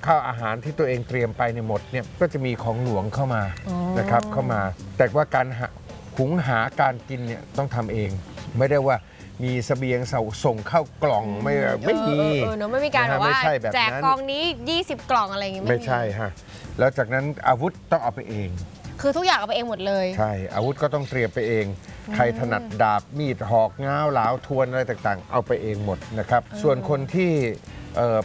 ข้าวอาหารที่ตัวเองเตรียมไปในหมดเนี่ยก็จะมีของหลวงเข้ามานะครับเข้ามาแต่ว่าการหุงหาการกินเนี่ยต้องทำเองไม่ได้ว่ามีเสบียงส่งเข้ากล่องไม่มีไม่มีการแบบว่าแจกกล่องนี้20 กล่องอะไรอย่างงี้ไม่ใช่ฮะแล้วจากนั้นอาวุธต้องเอาไปเองคือทุกอย่างเอาไปเองหมดเลยใช่อาวุธก็ต้องเตรียมไปเองใครถนัดดาบมีดหอกง้าวหลาวทวนอะไรต่างๆเอาไปเองหมดนะครับส่วนคนที่